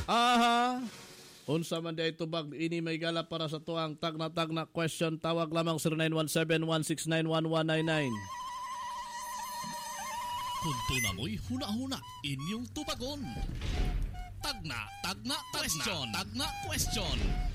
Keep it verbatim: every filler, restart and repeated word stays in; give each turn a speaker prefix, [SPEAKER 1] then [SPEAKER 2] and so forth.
[SPEAKER 1] Aha. Unsa man day tubag ini may gala para sa tuang tagna-tagna question tawag lamang zero nine one seven, one six nine, one one nine nine.
[SPEAKER 2] Kunto na mo'y huna-huna inyong tubagon. Tagna, tagna, question, tagna, question.